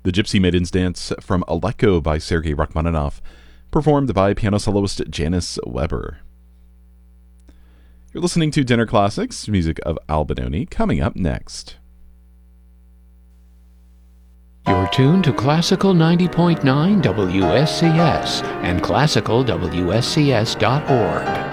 The Gypsy Maidens Dance from Aleko by Sergei Rachmaninoff, performed by piano soloist Janice Weber. You're listening to Dinner Classics, music of Al Benoni, coming up next. You're tuned to Classical 90.9 WSCS and classicalwscs.org.